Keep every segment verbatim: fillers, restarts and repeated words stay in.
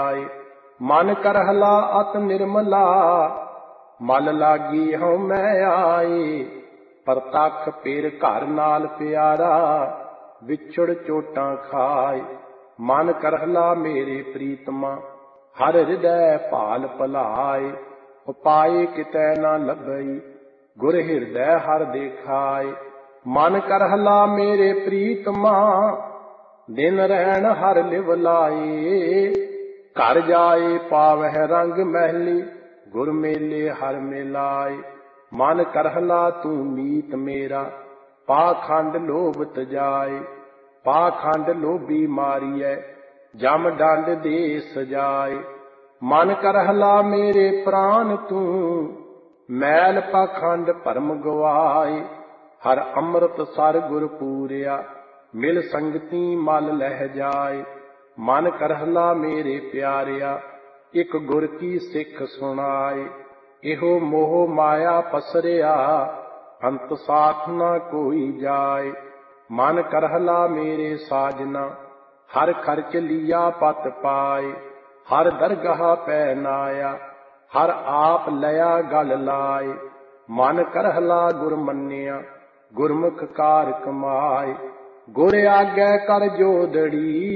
मन करहला अत निर्मला, मल लागी हूँ मैं आए। परतख फिर घर नाल प्यारा, विछुड़ चोटां खाए। मन करहला मेरे प्रीतमा, हर हृदय भाल भलाए। उपाय कितै न लभई, गुर हृदय हर देखाए। मन करहला मेरे प्रीतमा, दिन रहन हर लिव लाए। घर जाए पावह रंग महली, गुर मेले हर मिलाए। मन करहला तू मीत मेरा, पाखंड लोभ तजाए। पाखंड लोभी मारिय, जम डंड दे सजाए। मन करहला मेरे प्राण तू, मैल पाखंड भरम गवाए। हर अमृत सर गुर पूरिया, मिल संगती मल लह जाए। मन करहला मेरे प्यारिया, एक गुर की सिख सुनाए। इहो मोह माया पसरिया, अंत साथ न कोई जाए। मन करहला मेरे साजना, हर खर्च लिया पत पाए। हर दरगाह पहनाया, हर आप लया गल लाए। मन करहला गुर मन्निया, गुरमुख कार कमाए। गुर आगे कर जोदड़ी,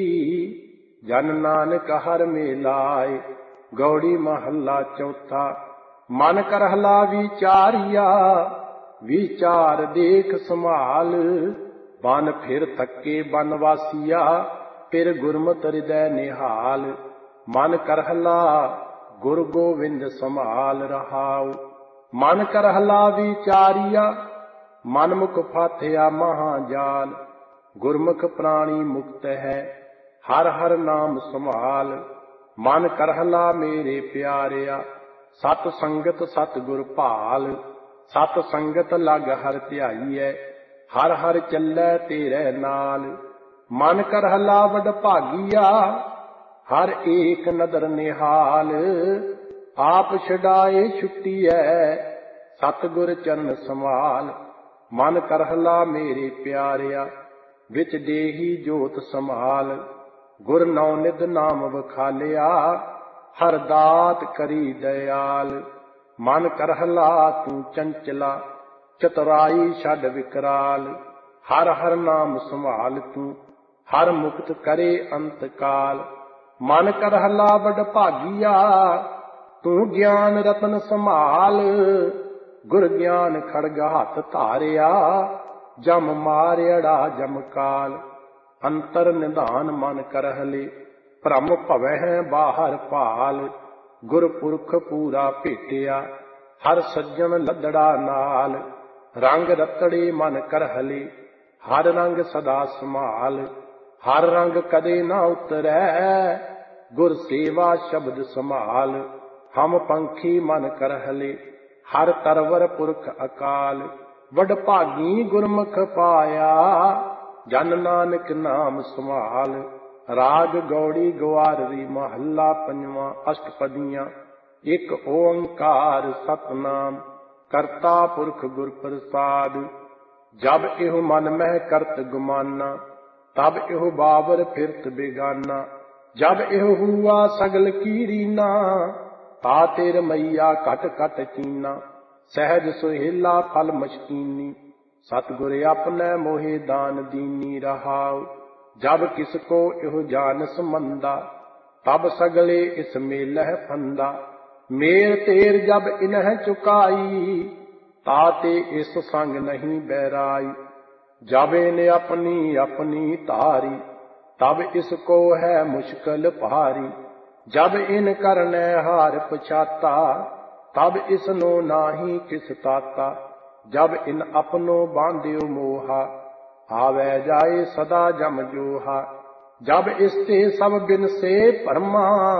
जन नानक हर मिलाए। गौड़ी महला चौथा। मन करहला विचारिया, विचार देख संभाल। बन फिर थके बनवासिया, फिर गुरमत हृदय निहाल। मन करहला गुर गोविंद संभाल रहाओ। मन करहला विचारिया, मनमुख फाथिया महाजाल। गुरमुख प्राणी मुक्त है, हर हर नाम संभाल। मन करहला मेरे प्यारिया, सत संगत सतगुर भाल। सत संगत लग हर ध्याईऐ, हर हर चलै तेरे नाल। मन करहला वड भागिया, हर एक नदर निहाल। आप छुड़ाए छुट्टीऐ, सतगुर चरण संभाल। मन करहला मेरे प्यारिया, विच देही जोत संभाल। गुर नौनिध नाम वखालिया, हर दात करी दयाल। मन करहला तू चंचला, चतुराई छड़ विकराल। हर हर नाम संभाल तू, हर मुक्त करे अंत काल। मन करहला बड़ भागिया, तू ज्ञान रतन संभाल। गुर ज्ञान खड़ग हथ धारिया, जम मारियड़ा जम काल। अंतर निधान मन करहले, भ्रम भवै बाहर भाल। गुरपुरख पूरा भेटिया, हर सज्जन लदड़ा नाल। रंग रतड़े मन करहले, हर रंग सदा संभाल। हर रंग कदे ना उतरै, गुर सेवा शब्द संभाल। हम पंखी मन करहले, हर तरवर पुरख अकाल। वड भागी गुरमुख पाया, जन नानक नाम संभाल। राग गौड़ी गवारवी महला पंजवा। अष्टपदियां। एक ओंकार सतनाम, करता पुरख गुर प्रसाद। जब इहो मन मह करत गुमाना, तब इहो बाबर फिरत बेगाना। जब इहो हुआ सगल कीरीना, ता तेर मैया घट घट चीना। सहज सुहेला फल मशकीनी, सतगुर अपने मोहे दान दीनी रहाओ। जब किसको इहो जान समंदा, तब सगले इस मेलह फंदा। मेर तेर जब इन्ह चुकाई, ताते इस संग नहीं बैराई। जब इन्हें अपनी अपनी तारी, तब इसको है मुश्किल भारी। जब इन करने हार पछाता, तब इसनो नाही किस ताता। जब इन अपनो बांध्यो मोहा, आवे जाए सदा जम जोहा। जब इसते सब बिन से परमा,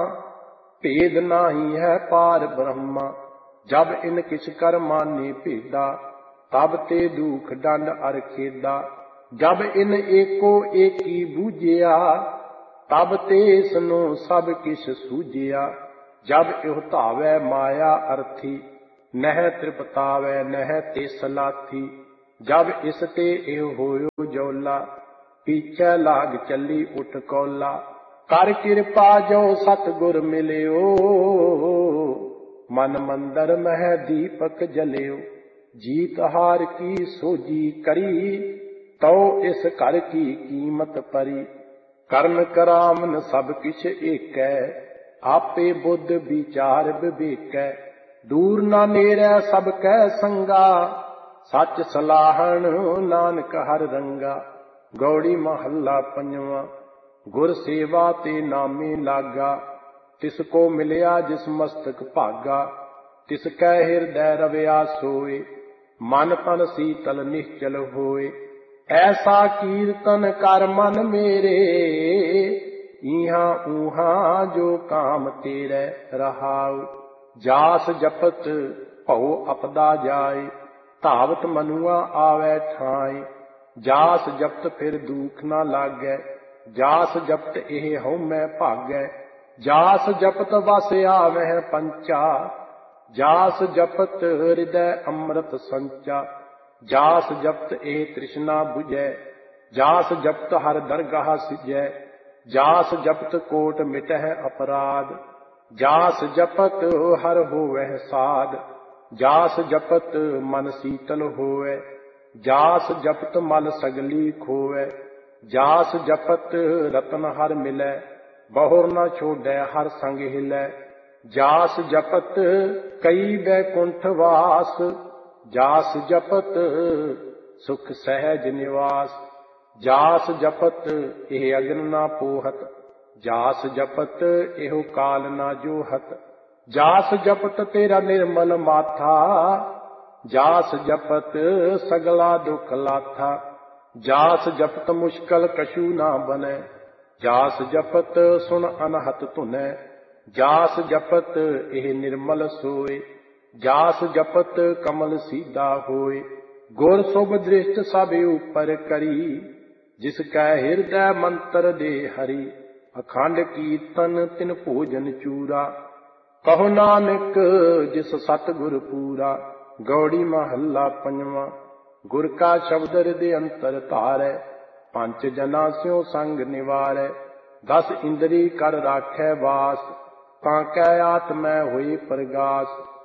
भेद नाही है पार ब्रह्मा। जब इन किस कर माने भेदा, तब ते दुख दंड अर खेदा। जब इन एको एकी बूझिया, तब ते सनो सब किस सूझिया। जब इह धावै माया अर्थी, नह त्रिपतावै नह ते सलाथी। जब इसते इह होयो जौला, पीछे लाग चली उठ कौला। ਕਰ ਕਿਰਪਾ ਜੋ ਸਤਿਗੁਰ ਮਿਲਿਓ, ਮਨ ਮੰਦਰ ਮਹਿ ਦੀਪਕ ਜਲਿਓ। ਜੀਤ ਹਾਰ ਕੀ ਸੋਜੀ ਕਰੀ, ਤਉ ਇਸ ਘਰ ਕੀ ਕੀਮਤ ਪਰੀ। ਕਰਨ ਕਰਾਮਨ ਸਭ ਕਿਛ ਏਕੈ, ਆਪੇ ਬੁੱਧ ਵਿਚਾਰ ਵਿਵੇਕੈ। ਦੂਰ ਨਾ ਨੇਰੈ ਸਭ ਕੈ ਸੰਗਾ, ਸੱਚ ਸਲਾਹਣ ਨਾਨਕ ਹਰ ਰੰਗਾ। ਗੌੜੀ ਮਹੱਲਾ ਪੰਜਵਾਂ। ਗੁਰ ਸੇਵਾ ਤੇ ਨਾਮੇ ਲਾਗਾ, ਤਿਸ ਕੋ ਮਿਲਿਆ ਜਿਸ ਮਸਤਕ ਭਾਗਾ। ਤਿਸ ਕੈ ਹਿਰਦੈ ਰਵਿਆ ਸੋਏ, ਮਨ ਤਨ ਸੀਤਲ ਨਿਸ਼ਚਲ ਹੋਏ। ਐਸਾ ਕੀਰਤਨ ਕਰ ਮਨ ਮੇਰੇ, ਇਹਾਂ ਊਹਾਂ ਜੋ ਕਾਮ ਤੇਰੇ ਰਹਾਉ। ਜਾਸ ਜਪਤ ਭਉ ਅਪਦਾ ਜਾਏ, ਧਾਵਤ ਮਨੁਆ ਆਵੈ ਠਾਏ। ਜਾਸ ਜਪਤ ਫਿਰ ਦੁਖ ਨਾ ਲਾਗੈ, ਜਾਸ ਜਪਤ ਇਹ ਹਉਮੈ ਭਾਗੈ। ਜਾਸ ਜਪਤ ਵਸ ਆਵਹਿ ਪੰਚਾ, ਜਾਸ ਜਪਤ ਹਿਰਦੈ ਅੰਮ੍ਰਿਤ ਸੰਚਾ। ਜਾਸ ਜਪਤ ਇਹ ਤ੍ਰਿਸ਼ਨਾ ਬੁਝੈ, ਜਾਸ ਜਪਤ ਹਰ ਦਰਗਾਹ ਸਿਜੈ। ਜਾਸ ਜਪਤ ਕੋਟ ਮਿਟਹਿ ਅਪਰਾਧ, ਜਾਸ ਜਪਤ ਹਰ ਹੋਵਹਿ ਸਾਧ। ਜਾਸ ਜਪਤ ਮਨ ਸੀਤਲ ਹੋਵੈ, ਜਾਸ ਜਪਤ ਮਲ ਸਗਲੀ ਖੋਵੈ। ਜਾਸ ਜਪਤ ਰਤਨ ਹਰ ਮਿਲੈ, ਬਹੁਰ ਨ ਛੋਡੈ ਹਰ ਸੰਗ ਹਿਲੈ। ਜਾਸ ਜਪਤ ਕਈ ਬੈਕੁੰਠ ਵਾਸ, ਜਾਸ ਜਪਤ ਸੁਖ ਸਹਿਜ ਨਿਵਾਸ। ਜਾਸ ਜਪਤ ਇਹ ਅਗਨ ਨਾ ਪੋਹਤ, ਜਾਸ ਜਪਤ ਇਹੋ ਕਾਲ ਨਾ ਜੋਹਤ। ਜਾਸ ਜਪਤ ਤੇਰਾ ਨਿਰਮਲ ਮਾਥਾ, ਜਾਸ ਜਪਤ ਸਗਲਾ ਦੁਖ ਲਾਥਾ। ਜਾਸ ਜਪਤ ਮੁਸ਼ਕਲ ਕਛੂ ਨਾ ਬਨੈ, ਜਾਸ ਜਪਤ ਸੁਣ ਅਨਹਤ ਧੁਨੈ। ਜਾਸ ਜਪਤ ਇਹ ਨਿਰਮਲ ਸੋਏ, ਜਾਸ ਜਪਤ ਕਮਲ ਸੀਧਾ ਹੋਏ। ਗੁਰ ਸੁਭ ਦ੍ਰਿਸ਼ਟ ਸਭ ਉਪਰ ਕਰੀ, ਜਿਸ ਕੈ ਹਿਰਦੈ ਮੰਤਰ ਦੇ ਹਰੀ। ਅਖੰਡ ਕੀਰਤਨ ਤਿਨ ਭੋਜਨ ਚੂਰਾ, ਕਹੋ ਨਾਨਕ ਜਿਸ ਸਤਿਗੁਰ ਪੂਰਾ। ਗੌੜੀ ਮਹੱਲਾ ਪੰਜਵਾਂ। ਗੁਰ ਕਾ ਸ਼ਬਦ ਹਿਰਦੇ ਅੰਤਰ ਧਾਰੈ, ਪੰਚ ਜਨਾ ਸਿਉ ਸੰਗ ਨਿਵਾਰੈ। ਦਸ ਇੰਦਰੀ ਕਰ ਰਾਖੈ ਵਾਸ, ਤਾਂ ਕੈ ਆਤਮੈ ਹੋਈ ਪ੍ਰਗਾਸ।